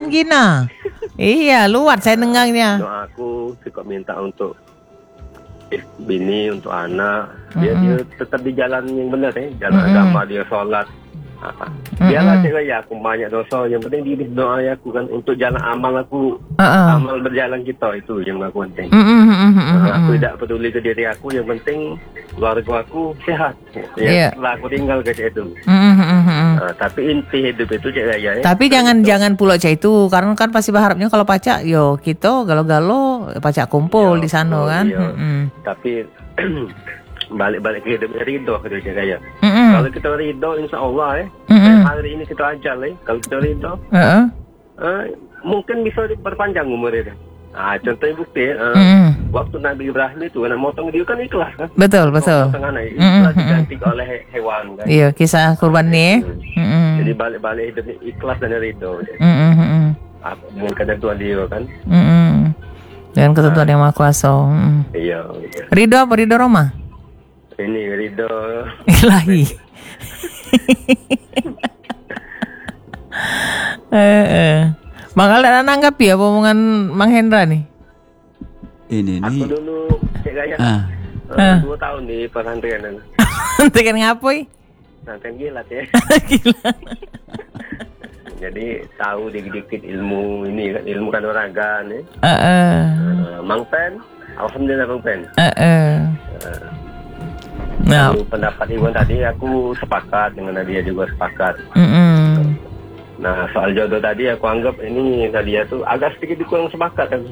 Gina. Iya, luar saya dengarnya. Doa aku suka minta untuk bini, untuk anak. Dia tetap di jalan yang benar jalan agama, dia sholat. Biarlah cik raya aku banyak dosa, yang penting dia doa aku kan untuk jalan amal aku, amal berjalan kita itu yang aku penting. Aku tidak peduli ke diri aku, yang penting keluarga aku sehat. Setelah aku tinggal ke cik itu. Tapi inti hidup itu cik raya. Tapi jangan pula cik itu, karena kan pasti berharapnya kalau pacak kita galo-galo pacak kumpul di sana kan. Tapi balik ke hidup ridho ke dia kaya. Kalau kita ridho, insya Allah hari ini kita ajal kalau kita ridho, mungkin bisa diperpanjang umur itu. Contohnya bukti, waktu Nabi Ibrahim itu anak motong dia kan ikhlas kan. Betul. Motong anak ikhlas diganti oleh hewan kan. Iya, kisah kurban nih. Jadi balik hidupnya ikhlas dan ridho. Dengan ketentuan dia kan. Dengan ketentuan yang Maha Kuasa. Iya. Ridho apa ridho Roma? Ini ridho Ilahi. Mang Al ada nanggapi apa omongan Mang Hendra nih? Ini aku nih. dulu cek gaya 2 tahun di pesantren. Tekan ngapoi? Pesantren gilat ya. Gila. Jadi tahu dikit-dikit ilmu ini kan, ilmu kanuragan ya. Mang Pen, alhamdulillah Mang Pen. Nah, pendapat Iwan tadi aku sepakat dengan Nadia juga sepakat. Nah soal jodoh tadi aku anggap ini Nadia tuh agak sedikit kurang sepakat aku.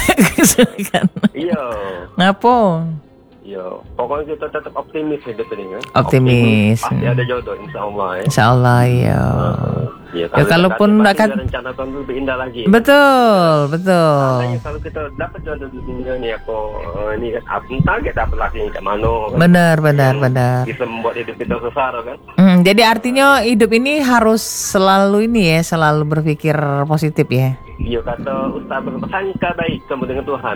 Iya. Ngapo? Iya. Pokoknya kita tetap optimis hidup ini kan. Optimis. Pasti ada jodoh insya Allah ya. Insya Allah ya. Ya, kalaupun akan rencana tahun lebih indah lagi. Betul. Makanya kalau kita dapat jodoh di dunia ini aku ini kan entah kita dapat lagi yang mana. Benar. Bisa membuat hidup kita sengsara kan. Jadi artinya hidup ini harus selalu selalu berpikir positif ya. Iya kata Ustaz bersangka baik kamu dengan Tuhan.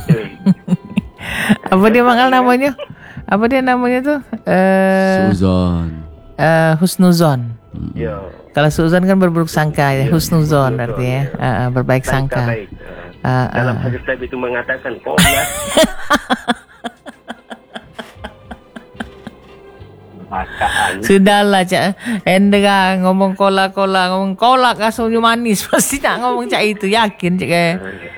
Apa dia manggil namanya? Apa dia namanya tuh? Suzon. Husnuzon. Iya. Kalau suzon kan berburuk sangka ya, husnuzon artinya berbaik sangka. Dalam hadis Nabi itu mengatakan kola. Sudahlah Cak Hendra ngomong kola ngomong kolak asal manis pasti tak ngomong Cak itu yakin Cak kayak.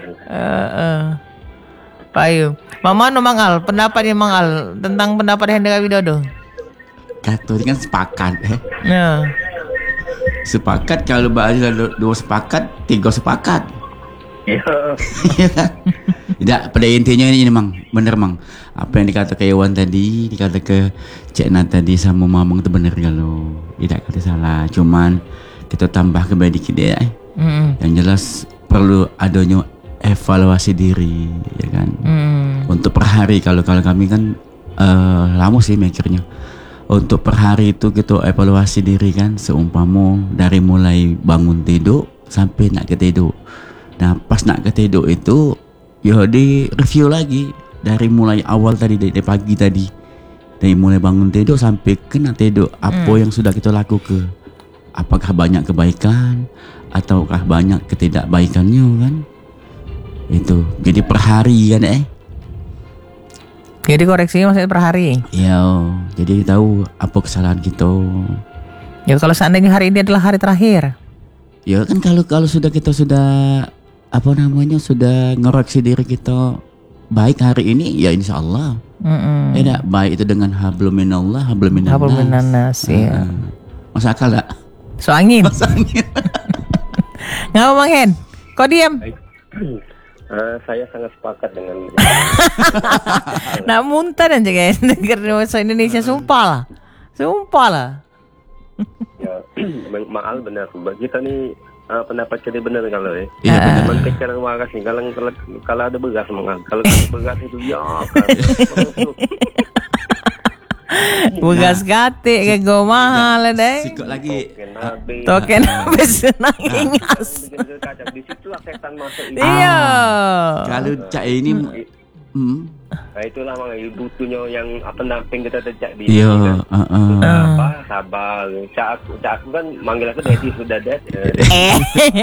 Payu. Mama Mang Al, pendapatnya Mang Al tentang pendapat Hendra Widodo. Kata ini kan sepakat Ya. Sepakat kalau bahasa 2 sepakat, 3 sepakat. Iya. Tidak, pada intinya ini Mang, bener Mang. Apa yang dikata ke Iwan tadi, dikata ke Cik Nat tadi sama Mamang itu bener kalau tidak kata salah. Cuman kita tambah kembali dikit ya. Yang jelas perlu adanya evaluasi diri, ya kan. Untuk per hari kalau kami kan lama sih mikirnya. Untuk per hari itu kita evaluasi diri kan, seumpama dari mulai bangun tidur sampai nak ke tidur. Nah pas nak ke tidur itu ya di review lagi dari mulai awal tadi dari pagi tadi, dari mulai bangun tidur sampai ke nak tidur apa yang sudah kita lakukan, apakah banyak kebaikan ataukah banyak ketidakbaikannya kan, itu jadi per hari kan Jadi koreksinya maksudnya per hari. Ya, jadi tahu apa kesalahan kita. Ya kalau seandainya hari ini adalah hari terakhir. Ya kan kalau sudah kita sudah sudah ngoreksi diri kita baik hari ini ya insya Allah. Ya baik itu dengan hablum minallah, hablum minannas. Ya. Masa akal tak? So angin. Ngapa Mang Hen? Kau diam? Saya sangat sepakat dengan Nak muntah dan jaga negara Indonesia sumpah lah. Ya, Mang Al benar. Bagi kita nih pendapat kita benar kalau ya. Iya benar. Cuman pikiran waras nih kalau ada begas Mang Al. Kalau begas itu ya kan. Begas gate ke go mahal deh. Sikok lagi. Token habis senang ingas. Di situ setan masuk. Iya. Kalau cak ini Nah itulah makanya butuhnya yang pendamping kita terjak di iya, sabar. Cak aku kan manggil aku Dedi sudah